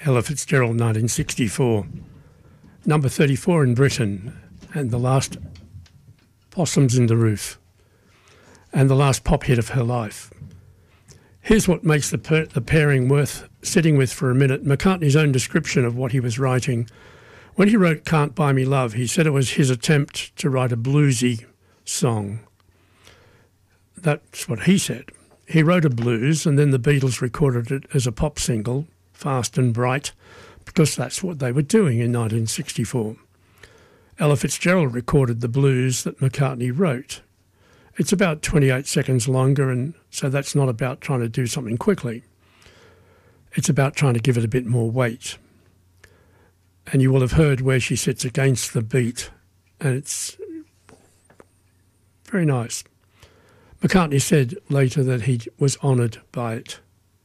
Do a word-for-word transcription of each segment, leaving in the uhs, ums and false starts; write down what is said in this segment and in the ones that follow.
Ella Fitzgerald, nineteen sixty-four. Number thirty-four in Britain, and the last Possums in the Roof, and the last pop hit of her life. Here's what makes the, per- the pairing worth sitting with for a minute. McCartney's own description of what he was writing. When he wrote Can't Buy Me Love, he said it was his attempt to write a bluesy song. That's what he said. He wrote a blues, and then the Beatles recorded it as a pop single, Fast and Bright, because that's what they were doing in nineteen sixty-four. Ella Fitzgerald recorded the blues that McCartney wrote. It's about twenty-eight seconds longer, and so that's not about trying to do something quickly. It's about trying to give it a bit more weight. And you will have heard where she sits against the beat, and it's very nice. McCartney said later that he was honoured by it.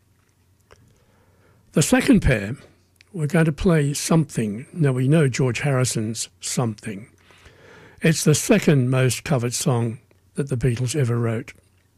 The second pair, we're going to play Something. Now, we know George Harrison's Something. It's the second most covered song that the Beatles ever wrote.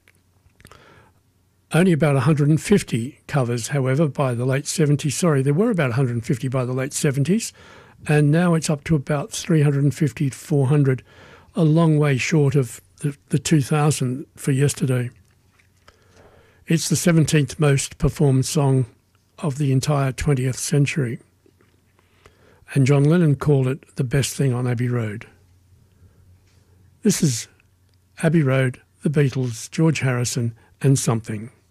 Only about one hundred fifty covers, however, by the late seventies. Sorry, there were about one hundred fifty by the late seventies, and now it's up to about three hundred fifty to four hundred, a long way short of the, the two thousand for Yesterday. It's the seventeenth most performed song of the entire twentieth century, and John Lennon called it the best thing on Abbey Road. This is Abbey Road, the Beatles, George Harrison, and Something.